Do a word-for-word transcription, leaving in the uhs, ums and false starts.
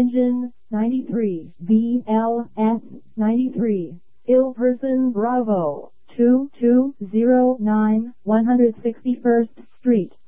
Engine ninety-three, B L S ninety-three, ill person Bravo, two two zero nine, one hundred sixty-first Street.